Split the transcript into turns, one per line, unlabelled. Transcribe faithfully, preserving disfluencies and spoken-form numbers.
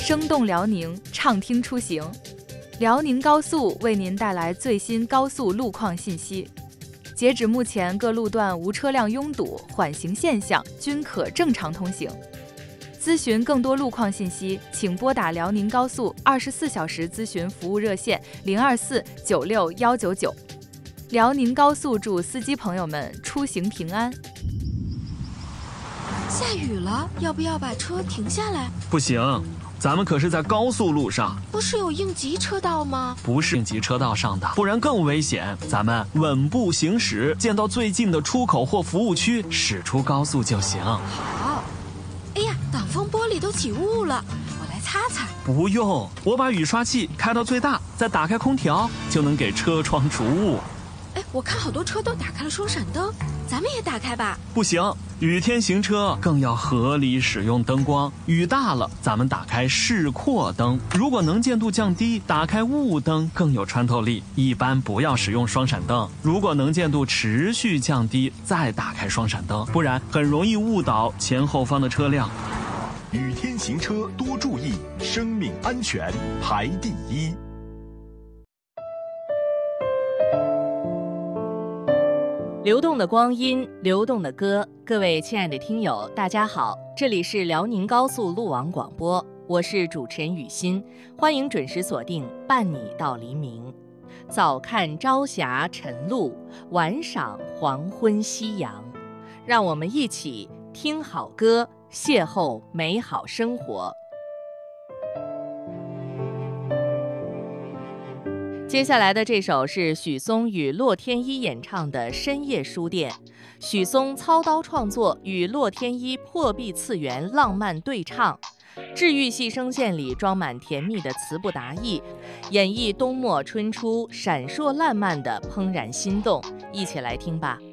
生动辽宁，畅听出行。辽宁高速为您带来最新高速路况信息。截止目前，各路段无车辆拥堵、缓行现象，均可正常通行。咨询更多路况信息，请拨打辽宁高速二十四小时咨询服务热线零二四九六幺九九。辽宁高速祝司机朋友们出行平安。
下雨了，要不要把车停下来？
不行，咱们可是在高速路上。
不是有应急车道吗？
不是应急车道上的，不然更危险。咱们稳步行驶，见到最近的出口或服务区，驶出高速就行。
好。哎呀，挡风玻璃都起雾了，我来擦擦。
不用，我把雨刷器开到最大，再打开空调，就能给车窗除雾。
哎，我看好多车都打开了双闪灯，咱们也打开吧。
不行，雨天行车更要合理使用灯光。雨大了，咱们打开示廓灯，如果能见度降低，打开雾灯更有穿透力。一般不要使用双闪灯，如果能见度持续降低，再打开双闪灯，不然很容易误导前后方的车辆。
雨天行车多注意，生命安全排第一。
流动的光阴，流动的歌。各位亲爱的听友，大家好，这里是辽宁高速路网广播，我是主持人雨欣，欢迎准时锁定伴你到黎明。早看朝霞晨露，晚赏黄昏夕阳，让我们一起听好歌，邂逅美好生活。接下来的这首是许嵩与洛天依演唱的《深夜书店》，许嵩操刀创作，与洛天依破壁次元浪漫对唱，治愈系声线里装满甜蜜的词不达意，演绎冬末春初闪烁烂漫的怦然心动，一起来听吧。